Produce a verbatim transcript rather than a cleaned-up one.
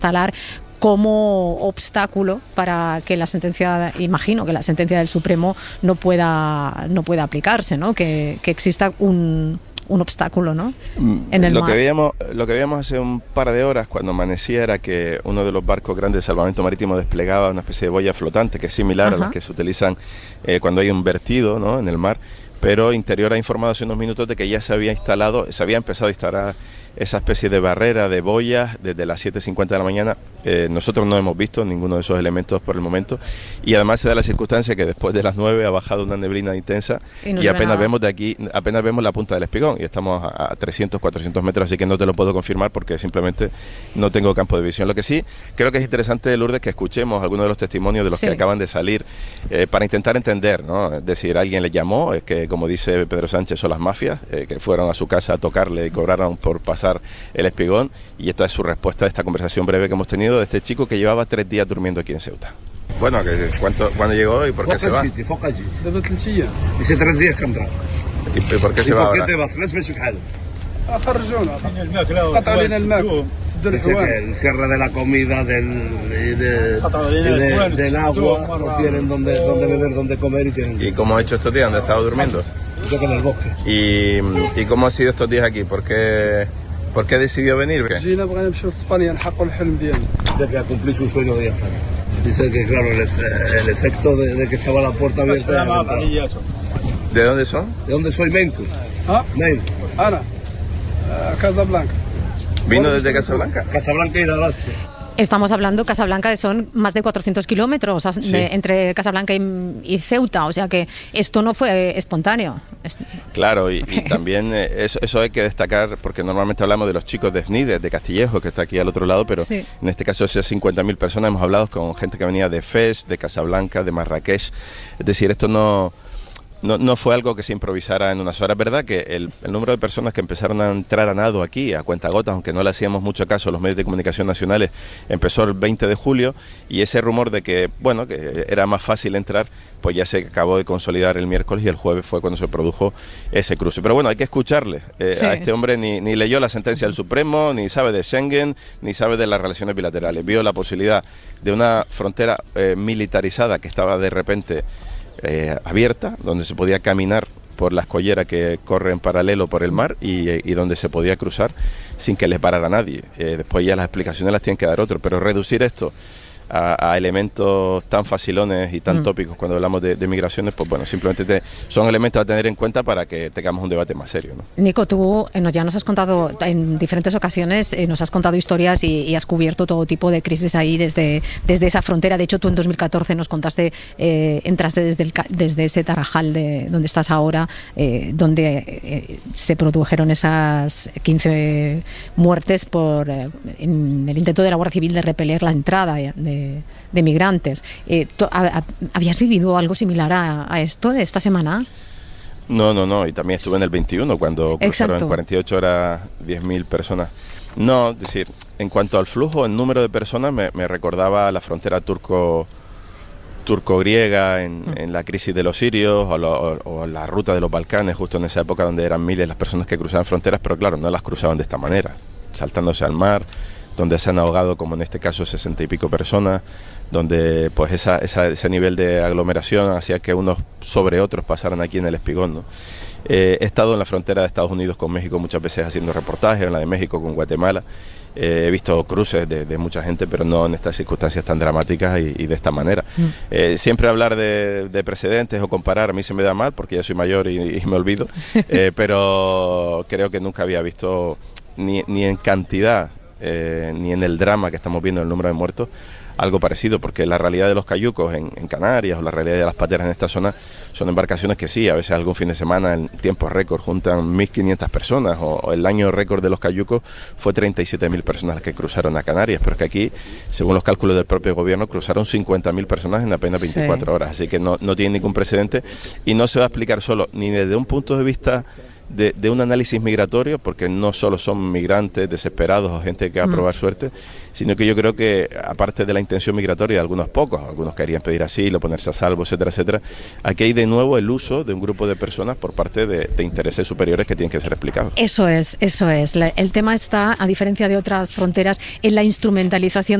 instalar como obstáculo para que la sentencia, imagino que la sentencia del Supremo no pueda no pueda aplicarse, ¿no? Que, que exista un, un obstáculo, ¿no? En el lo mar. que veíamos lo que veíamos hace un par de horas cuando amanecía era que uno de los barcos grandes de salvamento marítimo desplegaba una especie de boya flotante que es similar Ajá. a las que se utilizan eh, cuando hay un vertido, ¿no? En el mar, pero Interior ha informado hace unos minutos de que ya se había instalado, se había empezado a instalar esa especie de barrera de boyas desde las siete cincuenta de la mañana. Eh, nosotros no hemos visto ninguno de esos elementos por el momento, y además se da la circunstancia que después de las nueve ha bajado una neblina intensa y, no y apenas vemos de aquí, apenas vemos la punta del espigón y estamos a, a trescientos, cuatrocientos metros, así que no te lo puedo confirmar porque simplemente no tengo campo de visión. Lo que sí creo que es interesante, Lourdes, que escuchemos algunos de los testimonios de los sí. que acaban de salir eh, para intentar entender, ¿no? Es decir, alguien le llamó, es que como dice Pedro Sánchez son las mafias, eh, que fueron a su casa a tocarle y cobraron por pasar el espigón, y esta es su respuesta a esta conversación breve que hemos tenido de este chico que llevaba tres días durmiendo aquí en Ceuta. Bueno, que ¿cuánto, ¿cuándo llegó y por qué se va? Dice tres días que entró. ¿Y por qué se va ahora? ¿Por qué te vas? Dice que el cierre de la comida, del, y de, y de, del agua, no tienen donde, donde beber, donde comer y tienen... ¿Y cómo ha hecho estos días? ¿Dónde ha estado durmiendo? Yo en el bosque. ¿Y, ¿Y cómo ha sido estos días aquí? ¿Por qué, por qué decidió venir? Dice que a cumplir su sueño de España. Dice que claro, el, el efecto de, de que estaba la puerta abierta... ¿De dónde son? ¿De dónde soy? Menco. ¿Ah? Menco. Ana. Casablanca. ¿Vino desde Casablanca? Casablanca y Dalache. Estamos hablando, Casablanca son más de cuatrocientos kilómetros sí. de, entre Casablanca y, y Ceuta, o sea que esto no fue espontáneo. Claro, y, y también eh, eso, eso hay que destacar, porque normalmente hablamos de los chicos de Snides, de Castillejo, que está aquí al otro lado, pero sí. en este caso esas cincuenta mil personas hemos hablado con gente que venía de Fez, de Casablanca, de Marrakech, es decir, esto no... No, no fue algo que se improvisara en unas horas. Es verdad que el, el número de personas que empezaron a entrar a nado aquí, a cuentagotas, aunque no le hacíamos mucho caso a los medios de comunicación nacionales, empezó el veinte de julio, y ese rumor de que, bueno, que era más fácil entrar, pues ya se acabó de consolidar el miércoles, y el jueves fue cuando se produjo ese cruce. Pero bueno, hay que escucharle. Eh, sí. A este hombre ni, ni leyó la sentencia del Supremo, ni sabe de Schengen, ni sabe de las relaciones bilaterales. Vio la posibilidad de una frontera eh, militarizada que estaba de repente... Eh, abierta, donde se podía caminar por la escollera que corre en paralelo por el mar y, y donde se podía cruzar sin que le parara nadie. Eh, después ya las explicaciones las tienen que dar otros, pero reducir esto a, a elementos tan facilones y tan mm. tópicos cuando hablamos de, de migraciones, pues bueno, simplemente te, son elementos a tener en cuenta para que tengamos un debate más serio, ¿no? Nico, tú eh, ya nos has contado en diferentes ocasiones, eh, nos has contado historias y, y has cubierto todo tipo de crisis ahí desde, desde esa frontera. De hecho, tú en dos mil catorce nos contaste, eh, entraste desde, el, desde ese Tarajal de donde estás ahora, eh, donde eh, se produjeron esas quince muertes por eh, en el intento de la Guardia Civil de repeler la entrada de de migrantes. Eh, ¿Habías vivido algo similar a, a esto de esta semana? No, no, no, y también estuve en el veintiuno cuando cruzaron Exacto. en cuarenta y ocho horas diez mil personas. No, es decir, en cuanto al flujo, el número de personas me, me recordaba la frontera turco turco-griega en, mm. en la crisis de los sirios o, lo, o, o la ruta de los Balcanes, justo en esa época donde eran miles las personas que cruzaban fronteras, pero claro, no las cruzaban de esta manera, saltándose al mar, donde se han ahogado, como en este caso, sesenta y pico personas, donde pues esa, esa, ese nivel de aglomeración hacía que unos sobre otros pasaran aquí en el Espigón, ¿no? Eh, he estado en la frontera de Estados Unidos con México muchas veces haciendo reportajes, en la de México con Guatemala. Eh, he visto cruces de, de mucha gente, pero no en estas circunstancias tan dramáticas y, y de esta manera. Mm. Eh, siempre hablar de, de precedentes o comparar a mí se me da mal porque ya soy mayor y, y me olvido, eh, pero creo que nunca había visto ni, ni en cantidad Eh, ni en el drama que estamos viendo, el número de muertos, algo parecido, porque la realidad de los cayucos en, en Canarias o la realidad de las pateras en esta zona son embarcaciones que sí, a veces algún fin de semana en tiempos récord juntan mil quinientas personas, o, o el año récord de los cayucos fue treinta y siete mil personas las que cruzaron a Canarias, pero es que aquí, según los cálculos del propio gobierno, cruzaron cincuenta mil personas en apenas veinticuatro sí. horas, así que no, no tiene ningún precedente y no se va a explicar solo ni desde un punto de vista de, de un análisis migratorio, porque no solo son migrantes desesperados o gente que va a probar mm. suerte, sino que yo creo que, aparte de la intención migratoria de algunos pocos, algunos querían pedir asilo, ponerse a salvo, etcétera, etcétera, aquí hay de nuevo el uso de un grupo de personas por parte de, de intereses superiores que tienen que ser explicados. Eso es, eso es. La, el tema está, a diferencia de otras fronteras, en la instrumentalización